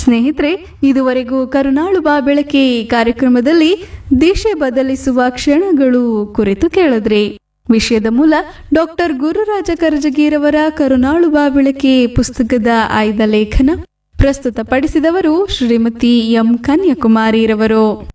ಸ್ನೇಹಿತರೆ, ಇದುವರೆಗೂ ಕರುನಾಳು ಬಾ ಬೆಳಕೆ ಕಾರ್ಯಕ್ರಮದಲ್ಲಿ ದೇಶ ಬದಲಿಸುವ ಕ್ಷಣಗಳು ಕುರಿತು ಕೇಳಿದ್ರಿ. ವಿಷಯದ ಮೂಲ ಡಾಕ್ಟರ್ ಗುರುರಾಜ ಕರಜಗಿರವರ ಕರುನಾಳು ಬಾ ಬೆಳಕೆ ಪುಸ್ತಕದ ಆಯ್ದ ಲೇಖನ. ಪ್ರಸ್ತುತಪಡಿಸಿದವರು ಶ್ರೀಮತಿ ಎಂ ಕನ್ಯಾಕುಮಾರಿರವರು.